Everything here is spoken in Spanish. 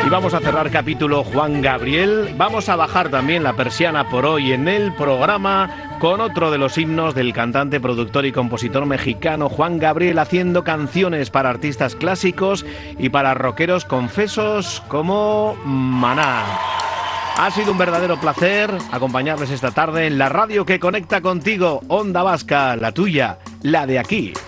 Y vamos a cerrar capítulo Juan Gabriel. Vamos a bajar también la persiana por hoy en el programa con otro de los himnos del cantante, productor y compositor mexicano Juan Gabriel, haciendo canciones para artistas clásicos y para rockeros confesos como Maná. Ha sido un verdadero placer acompañarles esta tarde en la radio que conecta contigo, Onda Vasca, la tuya, la de aquí.